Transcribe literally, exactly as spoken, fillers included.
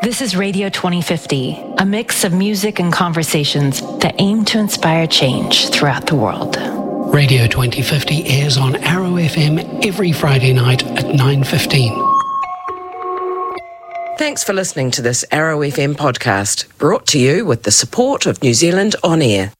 This is Radio twenty fifty, a mix of music and conversations that aim to inspire change throughout the world. Radio twenty fifty airs on Arrow F M every Friday night at nine fifteen. Thanks for listening to this Arrow F M podcast, brought to you with the support of New Zealand On Air.